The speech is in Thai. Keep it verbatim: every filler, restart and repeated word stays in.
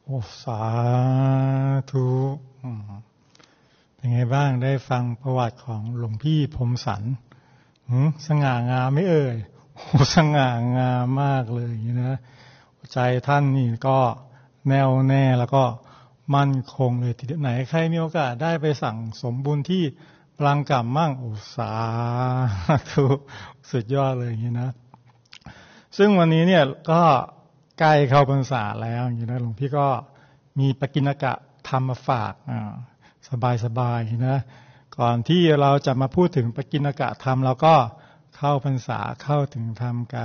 โอ้สาธุเป็นไงบ้างได้ฟังประวัติของหลวงพี่พรหมสันสง่างามไม่เอ่ยโอ้สง่างามมากเลยนะใจท่านนี่ก็แน่วแน่แล้วก็มั่นคงเลยทีเดียวไหนใครมีโอกาสได้ไปสั่งสมบุญที่ปรางกำมั่งโอ้สาธุสุดยอดเลยอย่างนี้นะซึ่งวันนี้เนี่ยก็ใกล้เข้าพรรษาแล้วอย่างนี้นะหลวงพี่ก็มีปกิณกะธรรมมาฝากสบายๆนะก่อนที่เราจะมาพูดถึงปกิณกะธรรมเราก็เข้าพรรษาเข้าถึงธรรมกัน